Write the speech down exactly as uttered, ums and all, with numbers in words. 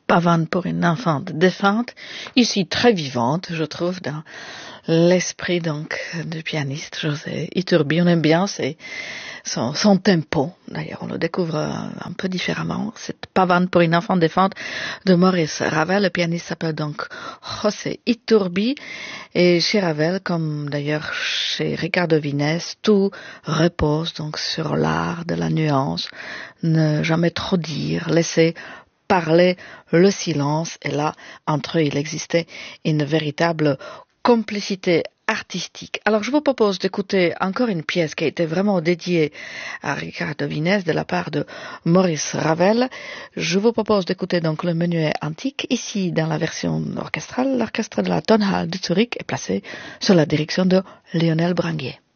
Pavane pour une enfant défunte, ici très vivante, je trouve, dans l'esprit donc du pianiste José Iturbi. On aime bien c'est son, son tempo. D'ailleurs, on le découvre un, un peu différemment. Cette Pavane pour une enfant défunte de Maurice Ravel. Le pianiste s'appelle donc José Iturbi. Et chez Ravel, comme d'ailleurs chez Ricardo Vines, tout repose donc sur l'art de la nuance. Ne jamais trop dire, laisser parler le silence, et là, entre eux, il existait une véritable complicité artistique. Alors, je vous propose d'écouter encore une pièce qui a été vraiment dédiée à Ricardo Vines de la part de Maurice Ravel. Je vous propose d'écouter donc le menuet antique. Ici, dans la version orchestrale, l'orchestre de la Tonhalle de Zurich est placé sous la direction de Lionel Branguier.